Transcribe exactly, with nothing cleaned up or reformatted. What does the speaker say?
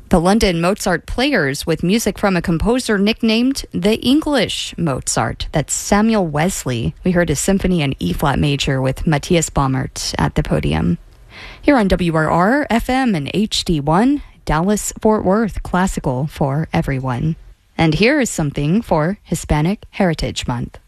The London Mozart Players with music from a composer nicknamed the English Mozart. That's Samuel Wesley. We heard a symphony in E-flat major with Matthias Baumert at the podium. Here on W R R, F M and H D one, Dallas-Fort Worth Classical for everyone. And here is something for Hispanic Heritage Month.